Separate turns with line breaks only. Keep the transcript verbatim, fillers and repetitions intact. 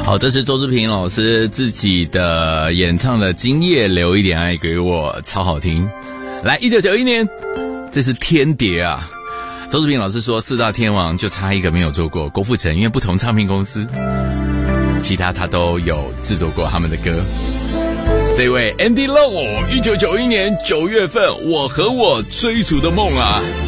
好，这是周志平老师自己的演唱的《今夜留一点爱给我》，超好听。来，一九九一年，这是天碟啊。周志平老师说，四大天王就差一个没有做过，郭富城，因为不同唱片公司，其他他都有制作过他们的歌。这位 Andy Lau， 一九九一年九月份，我和我追逐的梦啊。